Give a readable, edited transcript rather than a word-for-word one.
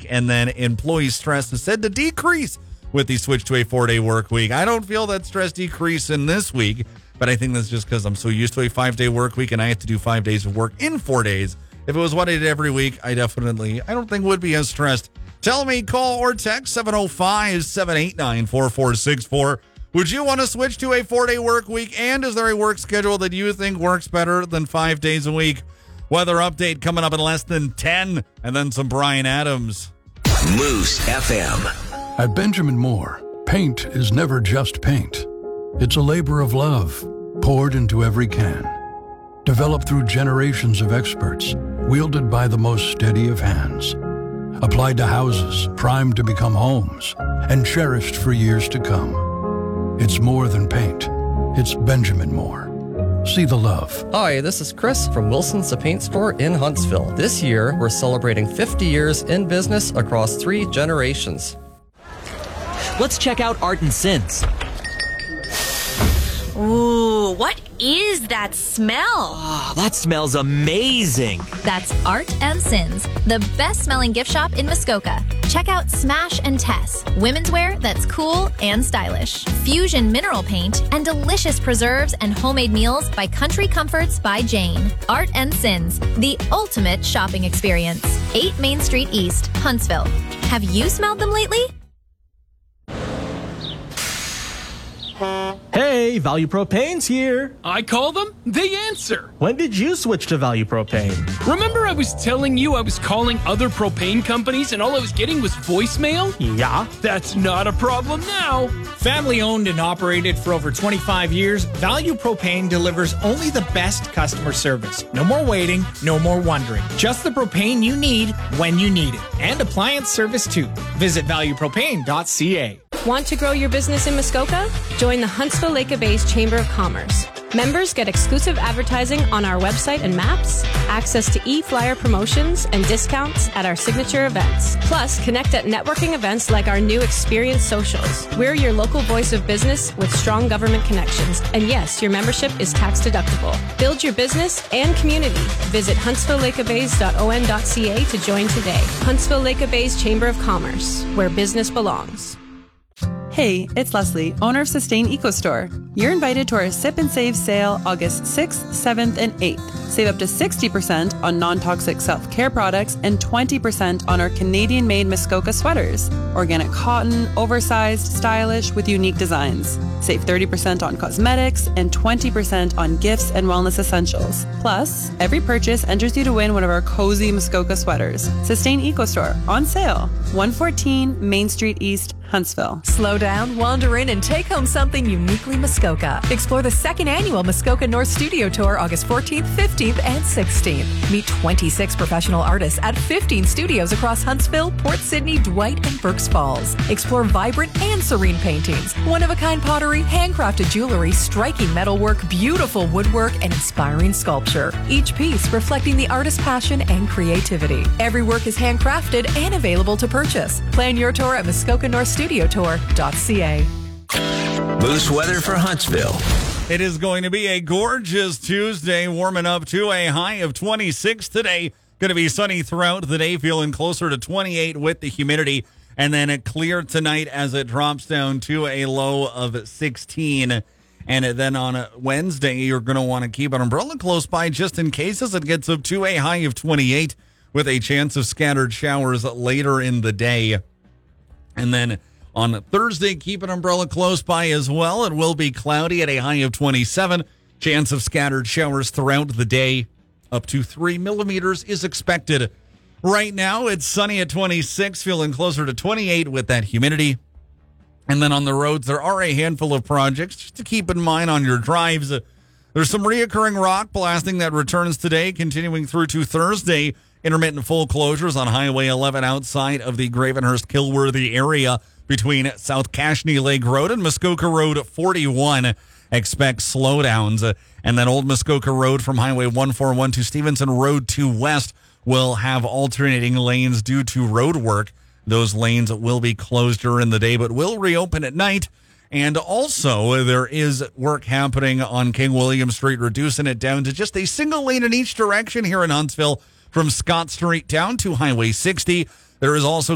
And then employee stress is said to decrease with the switch to a 4-day work week. I don't feel that stress decrease in this week, but I think that's just because I'm so used to a 5-day work week and I have to do 5 days of work in 4 days. If it was what I did every week, I don't think would be as stressed. Tell me, call or text 705-789-4464. Would you want to switch to a 4-day work week? And is there a work schedule that you think works better than 5 days a week? Weather update coming up in less than 10, and then some Bryan Adams. Moose FM. At Benjamin Moore, paint is never just paint. It's a labor of love poured into every can. Developed through generations of experts, wielded by the most steady of hands. Applied to houses, primed to become homes, and cherished for years to come. It's more than paint. It's Benjamin Moore. See the love. Hi, this is Chris from Wilson's The Paint Store in Huntsville. This year, we're celebrating 50 years in business across 3 generations. Let's check out Art and Sins. Ooh, what is that smell? Oh, that smells amazing. That's Art and Sins, the best smelling gift shop in Muskoka. Check out Smash and Tess, women's wear that's cool and stylish. Fusion mineral paint and delicious preserves and homemade meals by Country Comforts by Jane. Art and Sins, the ultimate shopping experience. 8 Main Street East, Huntsville. Have you smelled them lately? Hey, Value Propane's here. I call them, they answer. When did you switch to Value Propane? Remember I was telling you I was calling other propane companies and all I was getting was voicemail? Yeah. That's not a problem now. Family owned and operated for over 25 years, Value Propane delivers only the best customer service. No more waiting, no more wondering. Just the propane you need when you need it. And appliance service too. Visit valuepropane.ca. Want to grow your business in Muskoka? Join the Huntsville Lake of Bays Chamber of Commerce. Members get exclusive advertising on our website and maps, access to e-flyer promotions, and discounts at our signature events. Plus, connect at networking events like our new Experience Socials. We're your local voice of business with strong government connections. And yes, your membership is tax deductible. Build your business and community. Visit huntsvillelakeofbays.on.ca to join today. Huntsville Lake of Bays Chamber of Commerce, where business belongs. Hey, it's Leslie, owner of Sustain Eco Store. You're invited to our Sip and Save sale August 6th, 7th, and 8th. Save up to 60% on non-toxic self-care products and 20% on our Canadian-made Muskoka sweaters. Organic cotton, oversized, stylish, with unique designs. Save 30% on cosmetics and 20% on gifts and wellness essentials. Plus, every purchase enters you to win one of our cozy Muskoka sweaters. Sustain Eco Store, on sale, 114 Main Street East, Huntsville. Slow down, wander in, and take home something uniquely Muskoka. Explore the 2nd annual Muskoka North Studio Tour August 14th, 15th, and 16th. Meet 26 professional artists at 15 studios across Huntsville, Port Sydney, Dwight, and Berks Falls. Explore vibrant and serene paintings, one-of-a-kind pottery, handcrafted jewelry, striking metalwork, beautiful woodwork, and inspiring sculpture. Each piece reflecting the artist's passion and creativity. Every work is handcrafted and available to purchase. Plan your tour at MuskokaNorthStudioTour.ca. Moose weather for Huntsville. It is going to be a gorgeous Tuesday, warming up to a high of 26 today. Going to be sunny throughout the day, feeling closer to 28 with the humidity. And then it clear tonight as it drops down to a low of 16. And then on Wednesday, you're going to want to keep an umbrella close by just in case as it gets up to a high of 28 with a chance of scattered showers later in the day. And then on Thursday, keep an umbrella close by as well. It will be cloudy at a high of 27. Chance of scattered showers throughout the day. Up to 3 millimeters is expected. Right now, it's sunny at 26, feeling closer to 28 with that humidity. And then on the roads, there are a handful of projects just to keep in mind on your drives. There's some reoccurring rock blasting that returns today, continuing through to Thursday. Intermittent full closures on Highway 11 outside of the Gravenhurst-Kilworthy area between South Cashney Lake Road and Muskoka Road 41. Expect slowdowns. And then Old Muskoka Road from Highway 141 to Stevenson Road 2 West will have alternating lanes due to road work. Those lanes will be closed during the day, but will reopen at night. And also, there is work happening on King William Street, reducing it down to just a single lane in each direction here in Huntsville from Scott Street down to Highway 60. There is also